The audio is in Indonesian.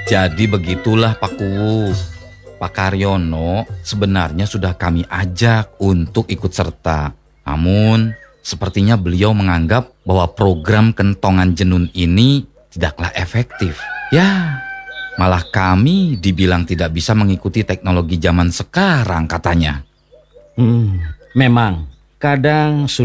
Jadi begitulah Pak Kuwu. Pak Karyono sebenarnya sudah kami ajak untuk ikut serta. Namun sepertinya beliau menganggap bahwa program kentongan jenun ini tidaklah efektif. Ya, malah kami dibilang tidak bisa mengikuti teknologi zaman sekarang katanya. Memang kadang